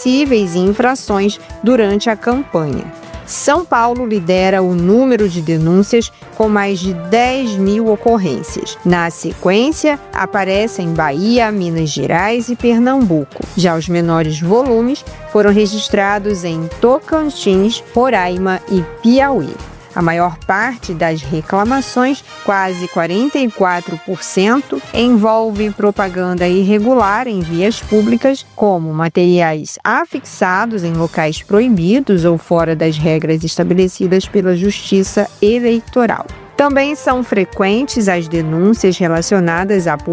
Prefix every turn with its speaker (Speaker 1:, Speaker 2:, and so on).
Speaker 1: possíveis infrações durante a campanha. São Paulo lidera o número de denúncias com mais de 10 mil ocorrências. Na sequência, aparecem Bahia, Minas Gerais e Pernambuco. Já os menores volumes foram registrados em Tocantins, Roraima e Piauí. A maior parte das reclamações, quase 44%, envolve propaganda irregular em vias públicas, como materiais afixados em locais proibidos ou fora das regras estabelecidas pela Justiça Eleitoral. Também são frequentes as denúncias relacionadas à